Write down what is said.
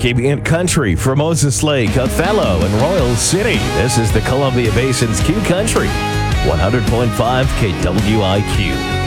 Keeping it country for Moses Lake, Othello, and Royal City. This is the Columbia Basin's Q Country, 100.5 KWIQ.